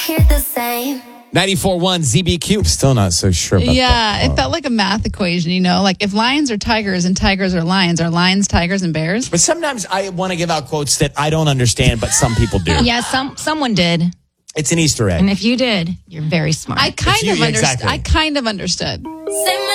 Hear the same. 94.1 ZBQ. Still not so sure about that. Yeah, it felt like a math equation, like if lions are tigers and tigers are lions tigers and bears? But sometimes I want to give out quotes that I don't understand, but some people do. Yeah, someone did. It's an Easter egg. And if you did, you're very smart. I kind of understood. Exactly. I kind of understood. Say my